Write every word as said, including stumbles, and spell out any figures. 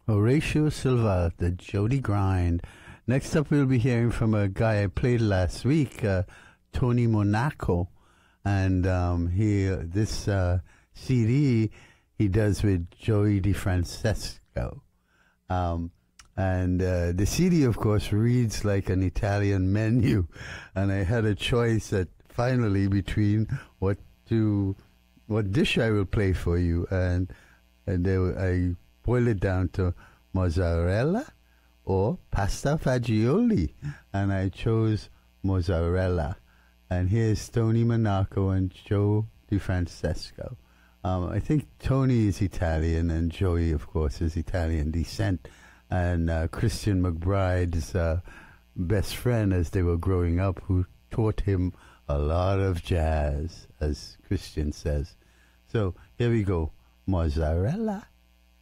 Horatio Silva, the Jody Grind. Next up, we'll be hearing from a guy I played last week, uh, Tony Monaco, and um, he this uh, C D he does with Joey DeFrancesco, um, and uh, the C D, of course, reads like an Italian menu, and I had a choice at finally between what to what dish I will play for you, and and they, I. boil it down to mozzarella or pasta fagioli, and I chose mozzarella. And here's Tony Monaco and Joe DeFrancesco. Um, I think Tony is Italian, and Joey, of course, is Italian descent. And uh, Christian McBride's uh, best friend as they were growing up, who taught him a lot of jazz, as Christian says. So here we go, mozzarella.